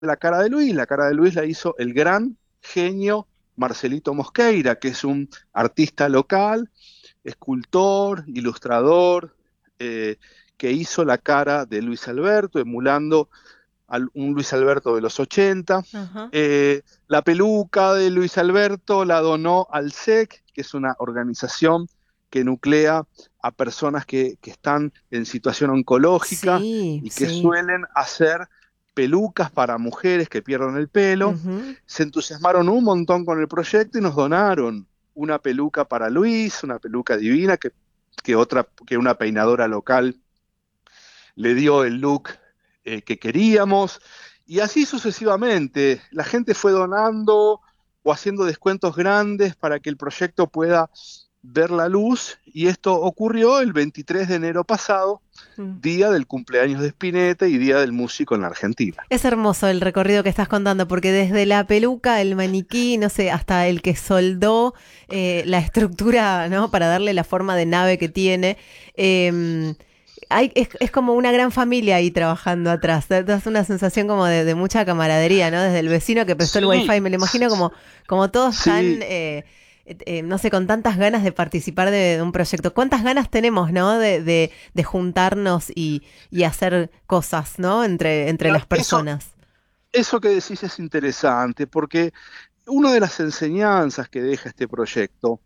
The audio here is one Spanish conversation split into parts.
la cara de Luis. La cara de Luis la hizo el gran genio Marcelito Mosqueira, que es un artista local, escultor, ilustrador, eh, que hizo la cara de Luis Alberto, emulando a un Luis Alberto de los 80. Ajá. La peluca de Luis Alberto la donó al SEC, que es una organización que nuclea a personas que están en situación oncológica Sí, y que sí. suelen hacer pelucas para mujeres que pierden el pelo. Ujú. Se entusiasmaron un montón con el proyecto y nos donaron una peluca para Luis, una peluca divina que una peinadora local le dio el look que queríamos, y así sucesivamente. La gente fue donando o haciendo descuentos grandes para que el proyecto pueda ver la luz, y esto ocurrió el 23 de enero pasado, Mm. día del cumpleaños de Spinetta y día del músico en la Argentina. Es hermoso el recorrido que estás contando, porque desde la peluca, el maniquí, no sé, hasta el que soldó la estructura, ¿no? Para darle la forma de nave que tiene. eh, es como una gran familia ahí trabajando atrás. Das una sensación como de mucha camaradería, ¿no? Desde el vecino que prestó el Sí, wifi, me lo imagino como todos tan, sí. no sé, con tantas ganas de participar de un proyecto. ¿Cuántas ganas tenemos, ¿no? De juntarnos y hacer cosas, ¿no? Entre Mira, las personas. eso que decís es interesante, porque una de las enseñanzas que deja este proyecto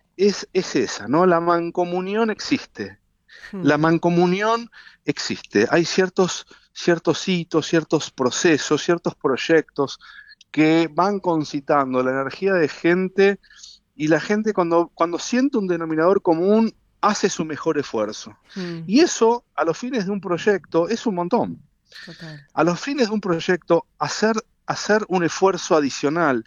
es esa, ¿no? La mancomunión existe. Mm. La mancomunión existe. Hay ciertos hitos, ciertos procesos, ciertos proyectos que van concitando la energía de gente, y la gente cuando siente un denominador común hace su mejor esfuerzo. Mm. Y eso, a los fines de un proyecto, es un montón. Total. A los fines de un proyecto, hacer un esfuerzo adicional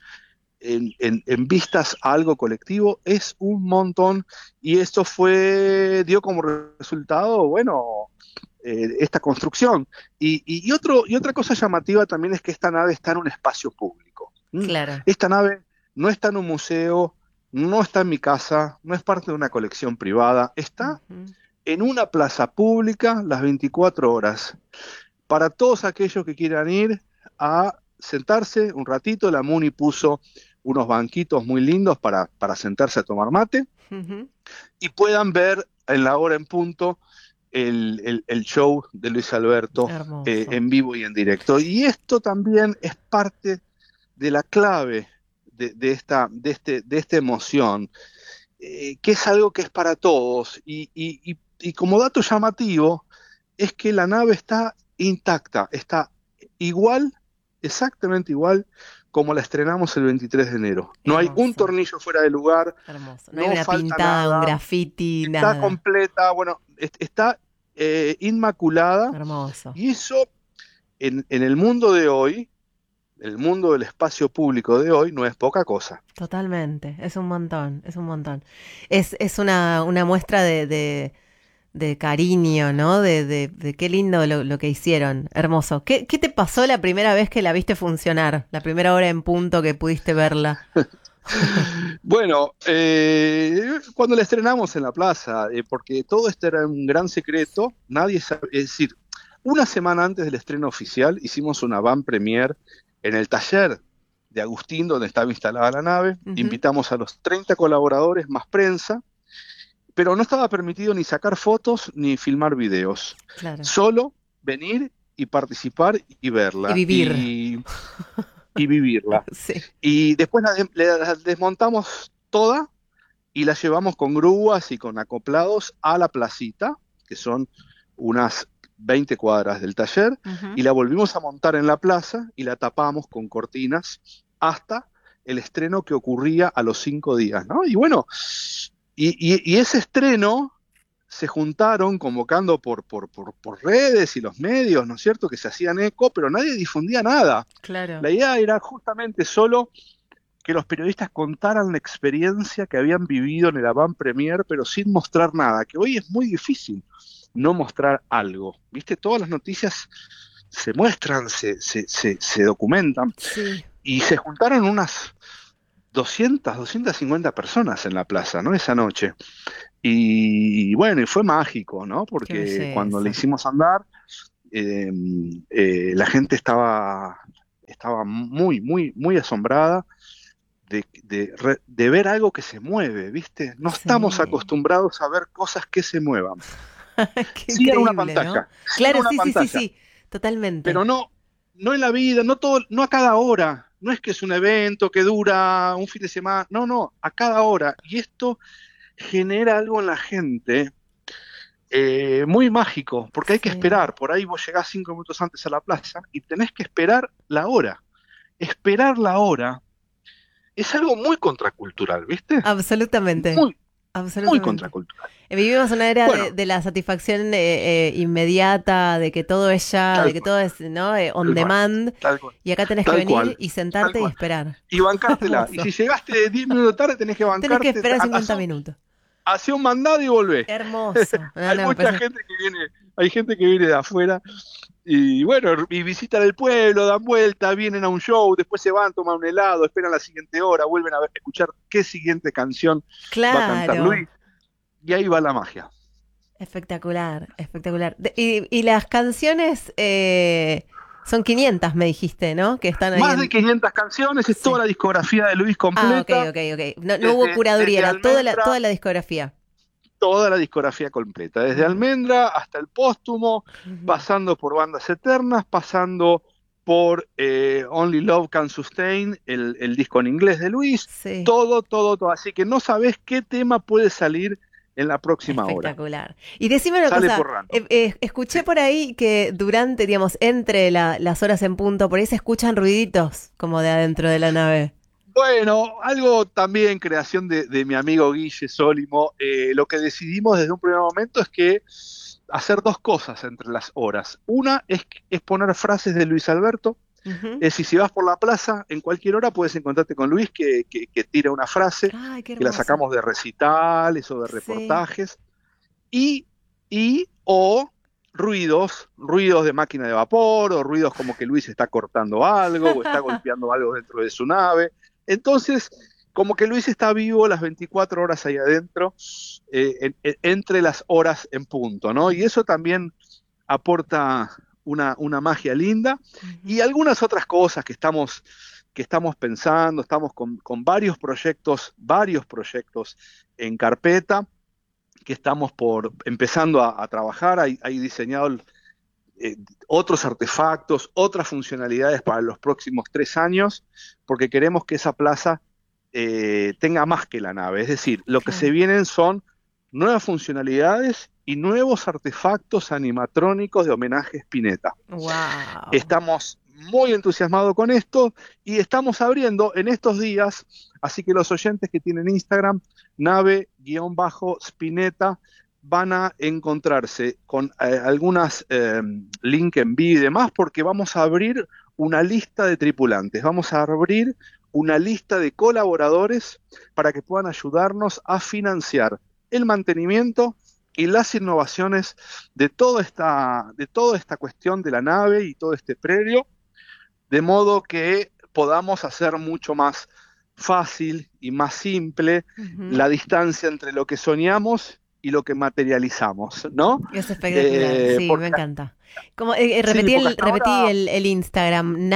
en vistas a algo colectivo es un montón, y esto dio como resultado, bueno, esta construcción. Y otra cosa llamativa también es que esta nave está en un espacio público. ¿Mm? Claro. Esta nave no está en un museo, no está en mi casa, no es parte de una colección privada, está Ujú. en una plaza pública las 24 horas para todos aquellos que quieran ir a sentarse un ratito. La MUNI puso unos banquitos muy lindos para sentarse a tomar mate Ujú. y puedan ver en la hora en punto el show de Luis Alberto Hermoso. en vivo y en directo. Y esto también es parte de la clave de esta emoción, que es algo que es para todos. Y como dato llamativo, es que la nave está intacta, está igual, exactamente igual como la estrenamos el 23 de enero. No hay un Hermoso. tornillo fuera de lugar, Hermoso. No hay no una falta pintada, un nada, graffiti, está nada. completa, bueno, está inmaculada, Hermoso. y eso en el mundo de hoy, el mundo del espacio público de hoy, no es poca cosa. Totalmente. Es un montón, es un montón. Es una muestra de cariño, ¿no? De qué lindo lo que hicieron. Hermoso. ¿Qué te pasó la primera vez que la viste funcionar? La primera hora en punto que pudiste verla. Bueno, cuando la estrenamos en la plaza, porque todo esto era un gran secreto, nadie sabe, es decir, una semana antes del estreno oficial hicimos una van premier en el taller de Agustín, donde estaba instalada la nave. Ujú. Invitamos a los 30 colaboradores más prensa, pero no estaba permitido ni sacar fotos ni filmar videos, Claro. solo venir y participar y Y verla vivir. y vivirla. Sí. Y después la desmontamos toda y la llevamos con grúas y con acoplados a la placita, que son unas 20 cuadras del taller, Ujú. y la volvimos a montar en la plaza y la tapamos con cortinas hasta el estreno, que ocurría a los 5 días, ¿no? Y bueno, y ese estreno se juntaron convocando por redes y los medios, ¿no es cierto?, que se hacían eco, pero nadie difundía nada. Claro. La idea era justamente solo que los periodistas contaran la experiencia que habían vivido en el avant premier, pero sin mostrar nada, que hoy es muy difícil no mostrar algo. ¿Viste? Todas las noticias se muestran, se documentan, Sí. y se juntaron unas 250 personas en la plaza, ¿no? Esa noche. Y bueno, y fue mágico, ¿no? Qué Porque cuando le belleza. hicimos andar, eh, la gente estaba estaba muy, muy, muy asombrada de ver algo que se mueve, ¿viste? No estamos Sí. acostumbrados a ver cosas que se muevan. Qué Sí en una increíble, ¿no? pantalla, sí en Claro, una sí, sí, sí, pantalla, sí, totalmente. pero no en la vida, no todo, no a cada hora. No es que es un evento que dura un fin de semana, no, a cada hora. Y esto genera algo en la gente muy mágico, porque hay que Sí, esperar. Por ahí vos llegás 5 minutos antes a la plaza y tenés que esperar la hora. Esperar la hora es algo muy contracultural, ¿viste? absolutamente, Muy, muy absolutamente. contracultural. Vivimos una era Bueno, de la satisfacción inmediata, de que todo es ya, de tal que cual, todo es, ¿no? On tal cual, demand, tal cual, y acá tenés que tal venir cual, y tal sentarte y cual. esperar. Y bancártela. Y Hermoso. si llegaste 10 minutos tarde, tenés que Tenés que bancarte, esperar 50 minutos. hacé un mandado y volvé. Hermoso. No, Hay no, me mucha parece. gente que viene, hay gente que viene de afuera y bueno, y visitan el pueblo, dan vuelta, vienen a un show, después se van, toman un helado, esperan la siguiente hora, vuelven a escuchar qué siguiente canción va a cantar Claro. Luis, y ahí va la magia. Espectacular, espectacular. Y las canciones son 500, me dijiste, ¿no? Que están ahí Más de en... 500 canciones, es toda Sí. la discografía de Luis Ah, ok, completa, ok, ok. No, no hubo curaduría, desde era Almendra, toda la discografía. toda la discografía completa, desde Ujú, Almendra hasta el póstumo, ujú. pasando por Bandas Eternas, pasando por Only Love Can Sustain, el disco en inglés de Luis, Sí, todo. Así que no sabés qué tema puede salir en la próxima hora. espectacular. Y decime una Sale cosa, por random. escuché por ahí que durante, digamos, entre las horas en punto, por ahí se escuchan ruiditos como de adentro de la nave. Bueno, algo también creación de mi amigo Guille Sólimo. Lo que decidimos desde un primer momento es que hacer dos cosas entre las horas. Una es poner frases de Luis Alberto. Ujú. Es decir, si vas por la plaza, en cualquier hora puedes encontrarte con Luis que tira una frase, Ay, qué que la hermoso. sacamos de recitales o de Sí. reportajes, y, o ruidos de máquina de vapor, o ruidos como que Luis está cortando algo, o está golpeando algo dentro de su nave. Entonces, como que Luis está vivo las 24 horas ahí adentro, entre las horas en punto, ¿no? Y eso también aporta una magia linda y Ujú. algunas otras cosas que estamos pensando, estamos con varios proyectos en carpeta que estamos empezando a trabajar, hay diseñado eh, otros artefactos, otras funcionalidades para los próximos 3 años, porque queremos que esa plaza tenga más que la nave. Es decir, lo que se Claro. vienen son nuevas funcionalidades y nuevos artefactos animatrónicos de homenaje a Spinetta. Wow. Estamos muy entusiasmados con esto y estamos abriendo en estos días, así que los oyentes que tienen Instagram, nave-spinetta, van a encontrarse con algunas link en vivo y demás, porque vamos a abrir una lista de tripulantes, vamos a abrir una lista de colaboradores para que puedan ayudarnos a financiar el mantenimiento y las innovaciones de toda esta cuestión de la nave y todo este predio, de modo que podamos hacer mucho más fácil y más simple Ujú. la distancia entre lo que soñamos y lo que materializamos, ¿no? Es espectacular, sí, me Porque encanta. Como, sí, porque hasta repetí ahora el Instagram,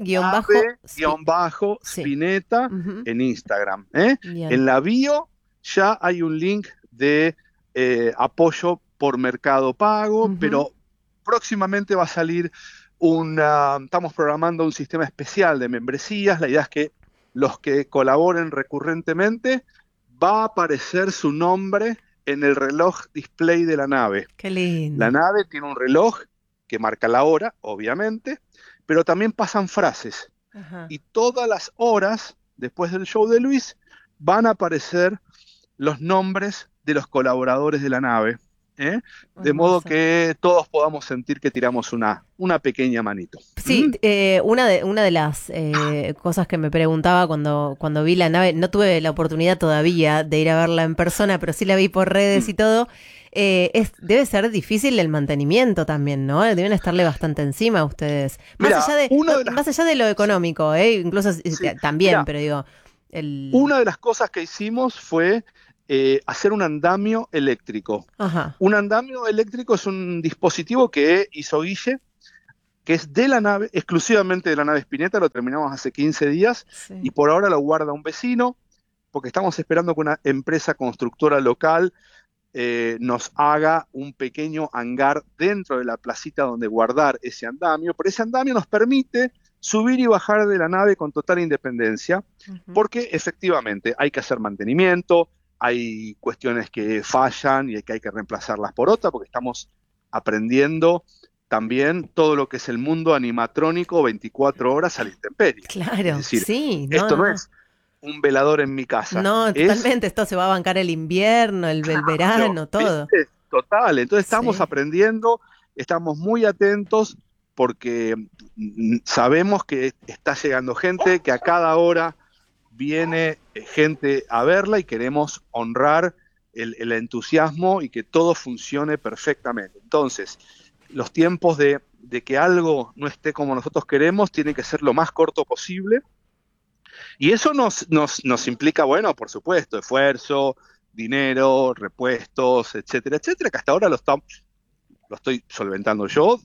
sí. nave-spinetta Ujú. en Instagram, ¿eh? Bien. En la bio ya hay un link de apoyo por Mercado Pago, Ujú. pero próximamente va a salir estamos programando un sistema especial de membresías. La idea es que los que colaboren recurrentemente va a aparecer su nombre en el reloj display de la nave. Qué La lindo. nave tiene un reloj que marca la hora, obviamente, pero también pasan frases. Ajá. Y todas las horas, después del show de Luis, van a aparecer los nombres de los colaboradores de la nave, ¿eh? De modo Hermoso. que todos podamos sentir que tiramos una pequeña manito. Sí, ¿Mm? una de las cosas que me preguntaba cuando vi la nave, no tuve la oportunidad todavía de ir a verla en persona, pero sí la vi por redes y Mm. todo, debe ser difícil el mantenimiento también, ¿no? Deben estarle bastante encima a ustedes. Más allá Mira, de, más allá de lo económico, incluso sí, también, mira, pero digo, el... una de las cosas que hicimos fue hacer un andamio eléctrico. Ajá. Un andamio eléctrico es un dispositivo que hizo Guille, que es de la nave, exclusivamente de la nave Spinetta, lo terminamos hace 15 días y Sí. por ahora lo guarda un vecino, porque estamos esperando que una empresa constructora local nos haga un pequeño hangar dentro de la placita donde guardar ese andamio, pero ese andamio nos permite subir y bajar de la nave con total independencia, Ujú. porque efectivamente hay que hacer mantenimiento, hay cuestiones que fallan y que hay que reemplazarlas por otra, porque estamos aprendiendo también todo lo que es el mundo animatrónico 24 horas a la intemperie. Es Claro, decir, sí, no, esto no, no no. es un velador en mi casa, No, es totalmente, esto se va a bancar el invierno, el claro, verano, todo. ¿viste? Total. Entonces estamos Sí. aprendiendo, estamos muy atentos porque sabemos que está llegando gente, que a cada hora viene gente a verla y queremos honrar el entusiasmo y que todo funcione perfectamente. Entonces, los tiempos de que algo no esté como nosotros queremos tienen que ser lo más corto posible y eso nos implica, bueno, por supuesto, esfuerzo, dinero, repuestos, etcétera, etcétera, que hasta ahora lo estoy solventando yo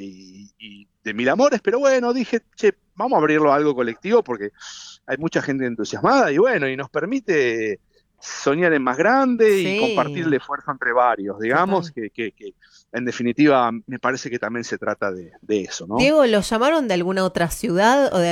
y de mil amores, pero bueno, dije, che, vamos a abrirlo a algo colectivo porque hay mucha gente entusiasmada y bueno, y nos permite soñar en más grande y compartir el Sí, esfuerzo entre varios, digamos, total. que en definitiva me parece que también se trata de eso, ¿no? Diego, ¿lo llamaron de alguna otra ciudad o de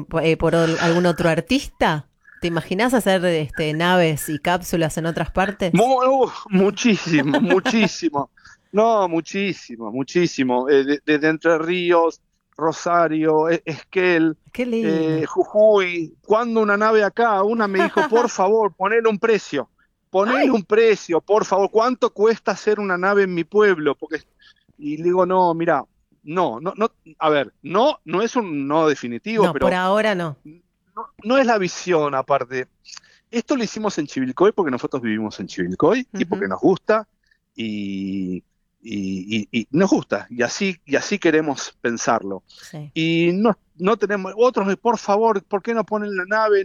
algún otro artista? ¿Te imaginás hacer naves y cápsulas en otras partes? Muchísimo, muchísimo. No, muchísimo, muchísimo. Desde Entre Ríos, Rosario, Esquel, Qué lindo. Jujuy. ¿Cuándo una nave acá? Una me dijo, por favor, ponele un precio. Ponele Ay, un precio, por favor. ¿Cuánto cuesta hacer una nave en mi pueblo? Porque, y le digo, no, mira, no. A ver, no es un no definitivo, no, por pero ahora no. no es la visión aparte. Esto lo hicimos en Chivilcoy porque nosotros vivimos en Chivilcoy y porque Ujú. nos gusta y nos gusta y así queremos pensarlo. Sí. Y no tenemos otros, por favor, ¿por qué no ponen la nave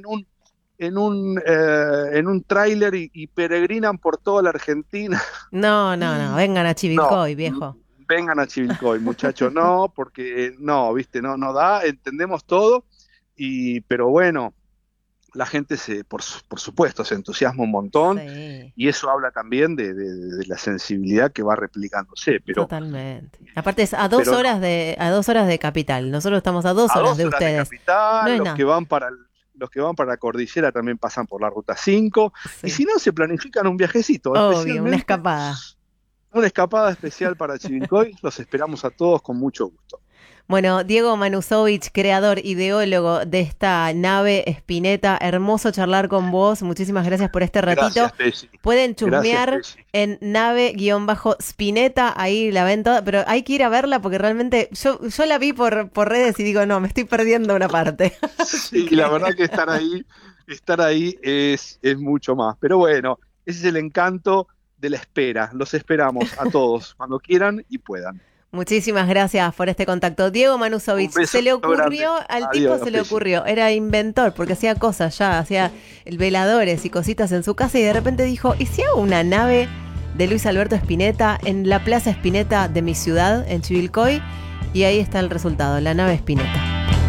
en un tráiler y peregrinan por toda la Argentina? No, no, no, vengan a No, Chivilcoy, viejo. vengan a Chivilcoy, muchachos, no, porque no, viste, no da, entendemos todo, pero bueno, la gente por supuesto se entusiasma un montón Sí, y eso habla también de la sensibilidad que va replicándose, totalmente. Aparte es a dos pero no, horas a 2 horas de capital. Nosotros estamos a dos a horas dos de horas de ustedes. No capital, es nada. los que van para la cordillera también pasan por la ruta 5 y Sí. si no se planifican un viajecito, Obvio, una especialmente escapada. una escapada especial para Chivilcoy, los esperamos a todos con mucho gusto. Bueno, Diego Manusovich, creador, ideólogo de esta nave Spinetta, hermoso charlar con vos. Muchísimas gracias por este ratito. Gracias, Tessy. Pueden Gracias, chusmear Tessy. en nave-spinetta, ahí la ven toda, pero hay que ir a verla porque realmente yo la vi por redes y digo, no, me estoy perdiendo una parte. Así Sí, la que, verdad que estar ahí es mucho más. Pero bueno, ese es el encanto de la espera. Los esperamos a todos cuando quieran y puedan. muchísimas gracias por este contacto. Diego Un Manusovich, se beso le grande. ocurrió, al tipo Adiós, se le Tessy. ocurrió, era inventor porque hacía cosas ya, hacía veladores y cositas en su casa y de repente dijo, ¿y si hago una nave de Luis Alberto Spinetta en la Plaza Spinetta de mi ciudad, en Chivilcoy? Y ahí está el resultado, la nave Spinetta.